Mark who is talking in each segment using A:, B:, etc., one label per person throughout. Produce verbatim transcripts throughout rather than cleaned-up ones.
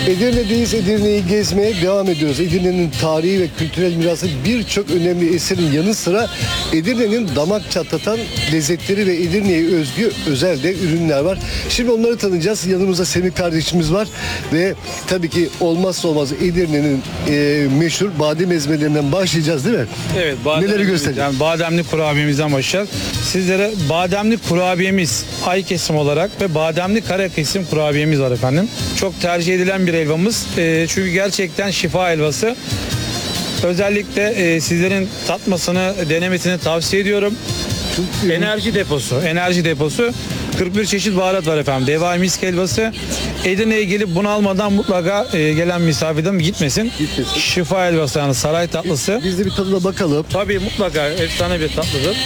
A: Edirne'deyiz. Edirne'yi gezmeye devam ediyoruz. Edirne'nin tarihi ve kültürel mirası birçok önemli eserin yanı sıra Edirne'nin damak çatlatan lezzetleri ve Edirne'ye özgü özel de ürünler var. Şimdi onları tanıyacağız. Yanımızda Semih kardeşimiz var ve tabii ki olmazsa olmaz Edirne'nin e, meşhur badem ezmelerinden başlayacağız değil mi?
B: Evet, bademli,
A: Neleri göstereceğiz?
B: yani bademli kurabiyemizden başlayacağız. Sizlere bademli kurabiyemiz ay kesim olarak ve bademli kare kesim kurabiyemiz var efendim. Çok tercih edilen bir helvamız. Ee, çünkü gerçekten şifa helvası. Özellikle e, sizlerin tatmasını, denemesini tavsiye ediyorum. Enerji deposu, enerji deposu. kırk bir çeşit baharat var efendim. Devai misk helvası. Edirne'ye gelip bunu almadan mutlaka e, gelen misafirden gitmesin.
A: Gitmesin.
B: Şifa helvası, yani saray tatlısı.
A: Biz de bir tadına bakalım.
B: Tabii mutlaka efsane bir tatlıdır.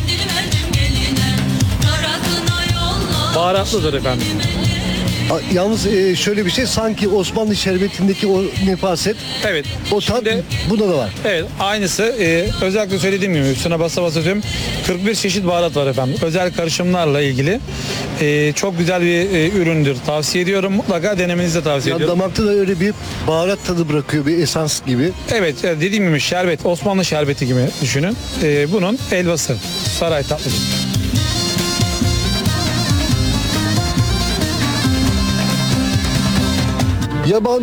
B: Baharatlıdır efendim.
A: A- Yalnız e, şöyle bir şey, sanki Osmanlı şerbetindeki o nefaset,
B: Evet.
A: o tat
B: Şimdi-
A: bunda da var.
B: Evet, aynısı. Ee, özellikle söylediğim gibi üstüne basa basa söylüyorum. kırk bir çeşit baharat var efendim. Özel karışımlarla ilgili. Ee, çok güzel bir e, üründür. Tavsiye ediyorum. Mutlaka denemenizi de tavsiye
A: Ya
B: ediyorum.
A: damakta da öyle bir baharat tadı bırakıyor, bir esans gibi.
B: Evet, evet, dediğim gibi şerbet, Osmanlı şerbeti gibi düşünün. Ee, bunun helvası. Saray tatlısı.
A: Yaban